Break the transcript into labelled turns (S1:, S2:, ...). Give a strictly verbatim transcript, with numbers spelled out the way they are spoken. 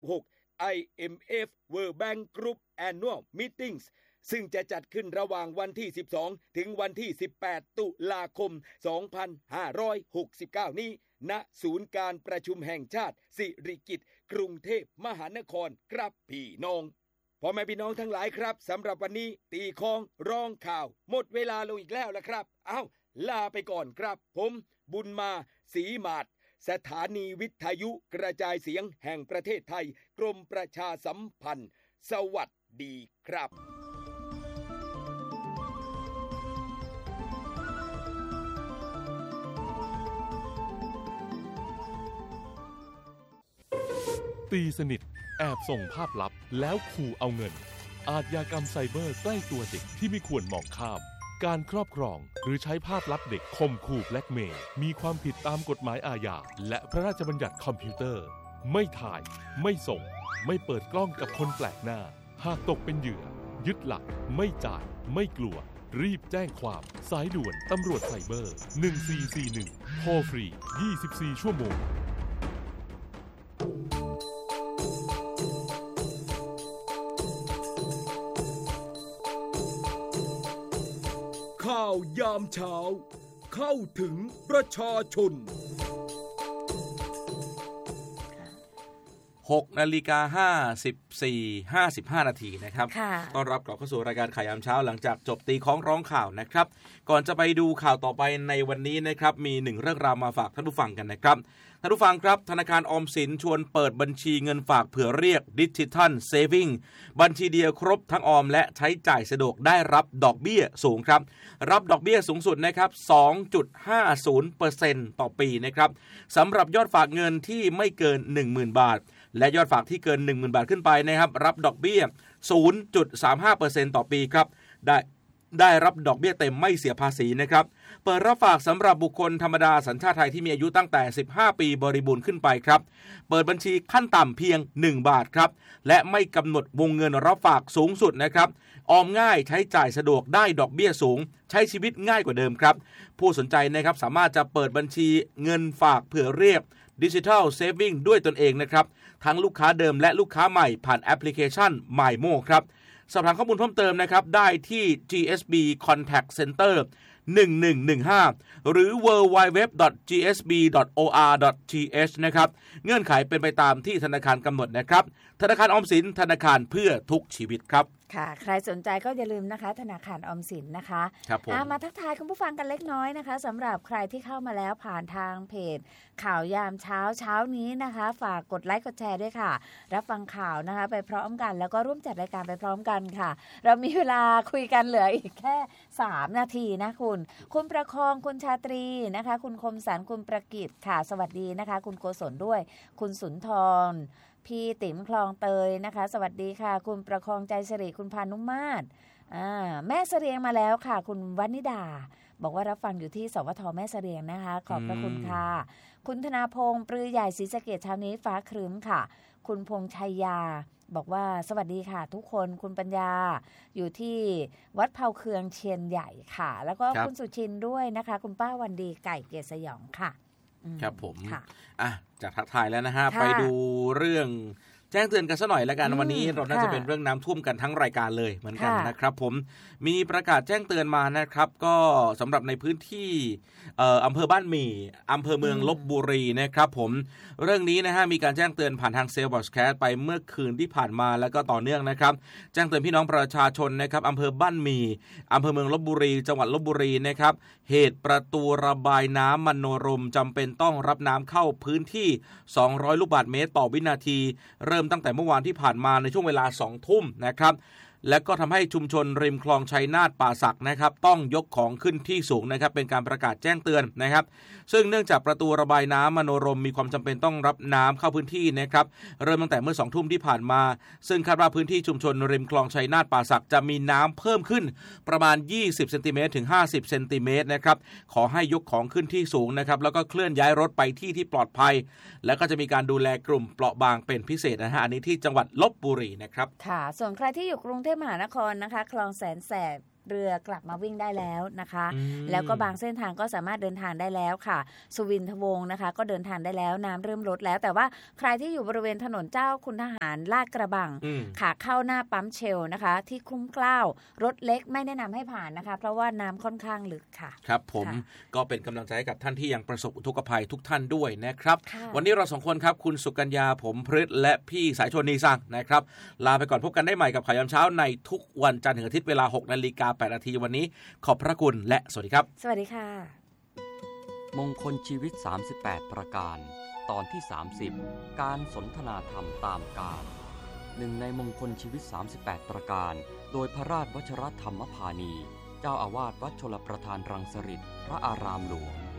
S1: หก ไอ เอ็ม เอฟ World Bank Group Annual Meetings ซึ่งจะจัดขึ้นระหว่างวันที่สิบสองถึงวันที่สิบแปดตุลาคมสองพันห้าร้อยหกสิบเก้านี้ณศูนย์การประชุมแห่งชาติสิริกิติ์กรุงเทพมหานครครับพี่น้องพ่อแม่พี่น้องทั้งหลายครับสำหรับวันนี้ตีคองร้องข่าวหมดเวลาลงอีกแล้วละครับอ้าวลาไปก่อนครับผมบุญมาศรีมาศสถานีวิทยุกระจายเสียงแห่งประเทศไทยกรมประชาสัมพันธ์สวัสดีครับ
S2: ตีสนิทแอบส่งภาพลับแล้วขู่เอาเงินอาชญากรรมไซเบอร์ใกล้ตัวเด็กที่ไม่ควรมองข้ามการครอบครองหรือใช้ภาพลับเด็กข่มขู่แบล็กเมย์มีความผิดตามกฎหมายอาญาและพระราชบัญญัติคอมพิวเตอร์ไม่ถ่ายไม่ส่งไม่เปิดกล้องกับคนแปลกหน้าหากตกเป็นเหยื่อยึดหลักไม่จ่ายไม่กลัวรีบแจ้งความสายด่วนตำรวจไซเบอร์หนึ่งสี่สี่หนึ่งโทรฟรียี่สิบสี่ชั่วโมง
S1: ข่าวยามเช้าเข้าถึงประชาชน
S3: หกนาฬิกาห้าสิบสี่ ห้าสิบห้านาทีนะครับต้อนรับกลับเข้าสู่รายการข่าวยามเช้าหลังจากจบตีของร้องข่าวนะครับก่อนจะไปดูข่าวต่อไปในวันนี้นะครับมีหนึ่งเรื่องราวมาฝากท่านผู้ฟังกันนะครับท่านผู้ฟังครับธนาคารออมสินชวนเปิดบัญชีเงินฝากเผื่อเรียกดิจิทัลเซฟวิ่งบัญชีเดียวครบทั้งออมและใช้จ่ายสะดวกได้รับดอกเบี้ยสูงครับรับดอกเบี้ยสูงสุดนะครับ สองจุดห้าศูนย์เปอร์เซ็นต์ ต่อปีนะครับสำหรับยอดฝากเงินที่ไม่เกิน หนึ่งหมื่น บาทและยอดฝากที่เกิน หนึ่งหมื่น บาทขึ้นไปนะครับรับดอกเบี้ย ศูนย์จุดสามห้าเปอร์เซ็นต์ ต่อปีครับได้ได้รับดอกเบี้ยเต็มไม่เสียภาษีนะครับเปิดรับฝากสำหรับบุคคลธรรมดาสัญชาติไทยที่มีอายุตั้งแต่สิบห้าปีบริบูรณ์ขึ้นไปครับเปิดบัญชีขั้นต่ำเพียงหนึ่งบาทครับและไม่กำหนดวงเงินรับฝากสูงสุดนะครับออมง่ายใช้จ่ายสะดวกได้ดอกเบี้ยสูงใช้ชีวิตง่ายกว่าเดิมครับผู้สนใจนะครับสามารถจะเปิดบัญชีเงินฝากเผื่อเรียกดิจิทัลเซฟวิ่งด้วยตนเองนะครับทั้งลูกค้าเดิมและลูกค้าใหม่ผ่านแอปพลิเคชัน มายโม ครับสอบถามข้อมูลเพิ่มเติมนะครับได้ที่ จี เอส บี Contact Center หนึ่งหนึ่งหนึ่งห้าหรือ ดับเบิลยู ดับเบิลยู ดับเบิลยู ดอท จี เอส บี ดอท โอ อาร์ ดอท ที เอช นะครับเงื่อนไขเป็นไปตามที่ธนาคารกำหนดนะครับธนาคารออมสินธนาคารเพื่อทุกชีวิตครับ
S4: ค่ะใครสนใจก็อย่าลืมนะคะธนาคารออมสินนะคะ
S3: ครับผม
S4: มาทักทายคุณผู้ฟังกันเล็กน้อยนะคะสำหรับใครที่เข้ามาแล้วผ่านทางเพจข่าวยามเช้าเช้านี้นะคะฝากกดไลค์กดแชร์ด้วยค่ะรับฟังข่าวนะคะไปพร้อมกันแล้วก็ร่วมจัดรายการไปพร้อมกันค่ะเรามีเวลาคุยกันเหลืออีกแค่สามนาทีนะคุณคุณประคองคุณชาตรีนะคะคุณคมสันคุณประกิตค่ะสวัสดีนะคะคุณโกศลด้วยคุณสุนทรพี่ติ๋มคลองเตยนะคะสวัสดีค่ะคุณประคองใจสิริคุณพานุมาศอ่าแม่เสรียงมาแล้วค่ะคุณวนิดาบอกว่ารับฟังอยู่ที่สวทแม่เสรียงนะคะขอบพระคุณค่ะคุณธนาพงษ์ปรือใหญ่ศรีสะเกษเช้านี้ฟ้าครึ้มค่ะคุณพงษ์ชัยยาบอกว่าสวัสดีค่ะทุกคนคุณปัญญาอยู่ที่วัดเผาเคืองเชียนใหญ่ค่ะแล้วก็คุณสุชินด้วยนะคะคุณป้าวันดีไก่เกียรติสยองค่ะ
S3: ครับผมอ่ะจากทักทายแล้วนะฮะไปดูเรื่องแจ้งเตือนกันซะหน่อยละกันวันนี้เราน่าจะเป็นเรื่องน้ำท่วมกันทั้งรายการเลยเหมือนกันนะครับผมมีประกาศแจ้งเตือนมานะครับก็สำหรับในพื้นที่อำเภอบ้านหมี่อำเภอเมืองลพบุรีนะครับผมเรื่องนี้นะฮะมีการแจ้งเตือนผ่านทางเซลล์บอสแคสไปเมื่อคืนที่ผ่านมาแล้วก็ต่อเนื่องนะครับแจ้งเตือนพี่น้องประชาชนนะครับอำเภอบ้านหมี่อำเภอเมืองลพบุรีจังหวัดลพบุรีนะครับเหตุประตูระบายน้ำมโนรมจำเป็นต้องรับน้ำเข้าพื้นที่สองร้อยลูกบาศก์เมตรต่อวินาทีเริ่มตั้งแต่เมื่อวานที่ผ่านมาในช่วงเวลาสองทุ่มนะครับและก็ทำให้ชุมชนริมคลองชัยนาทป่าสักนะครับต้องยกของขึ้นที่สูงนะครับเป็นการประกาศแจ้งเตือนนะครับซึ่งเนื่องจากประตูระบายน้ำมโนรมมีความจำเป็นต้องรับน้ำเข้าพื้นที่นะครับเริ่มตั้งแต่เมื่อสองทุ่มที่ผ่านมาซึ่งคาดว่าพื้นที่ชุมชนริมคลองชัยนาทป่าสักจะมีน้ำเพิ่มขึ้นประมาณยี่สิบเซนติเมตรถึงห้าสิบเซนติเมตรนะครับขอให้ยกของขึ้นที่สูงนะครับแล้วก็เคลื่อนย้ายรถไปที่ที่ปลอดภัยแล้วก็จะมีการดูแลกลุ่มเปราะบางเป็นพิเศษนะฮะอันนี้ที่จังหวัดลพบุรีนะครับ
S4: ค่ะส่วนใครที่อยู่กรุงเทพมหานครนะคะคลองแสนแสบเรือกลับมาวิ่งได้แล้วนะคะแล้วก็บางเส้นทางก็สามารถเดินทางได้แล้วค่ะสุวินทวงศ์นะคะก็เดินทางได้แล้วน้ำเริ่มลดแล้วแต่ว่าใครที่อยู่บริเวณถนนเจ้าคุณทหารลาดกระบังขาเข้าหน้าปั๊มเชลนะคะที่คุ้มเกล้ารถเล็กไม่แนะนำให้ผ่านนะคะเพราะว่าน้ำค่อนข้างลึกค่ะ
S3: ครับผมก็เป็นกำลังใจให้กับท่านที่ยังประสบอุทกภัยทุกท่านด้วยนะครับวันนี้เราสองคนครับคุณสุกัญญาผมพฤทธิ์และพี่สายชนนีซังนะครับลาไปก่อนพบกันได้ใหม่กับข่าวยามเช้าในทุกวันจันทร์ถึงอาทิตย์เวลา หกนาฬิกาแปดนาทีวันนี้ขอบพระคุณและสวัสดีครับ
S4: สวัสดีค่ะ
S5: มงคลชีวิตสามสิบแปดประการตอนที่สามสิบการสนทนาธรรมตามกาลหนึ่งในมงคลชีวิตสามสิบแปดประการโดยพระราชวชรธรรมพานีเจ้าอาวาสวัดชลประทานรังสฤษพระอารามหลวง